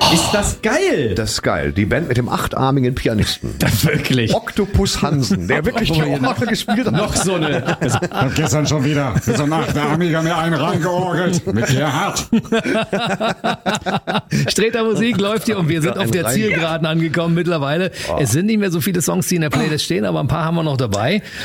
Ist das geil? Das ist geil. Die Band mit dem achtarmigen Pianisten. Wirklich. Octopus Hansen, der wirklich die Orgel gespielt hat. Noch so eine. Ich hab gestern schon wieder so nach der Amiga mir einen reingeorgelt. Mit Gerhard. Streter Musik läuft hier und wir sind auf der Zielgeraden angekommen mittlerweile. Es sind nicht mehr so viele Songs, die in der Playlist stehen, aber ein paar haben wir noch dabei.